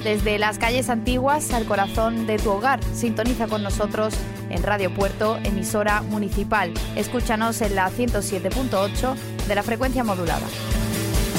Desde las calles antiguas al corazón de tu hogar, sintoniza con nosotros en Radio Puerto, emisora municipal. Escúchanos en la 107.8 de la frecuencia modulada.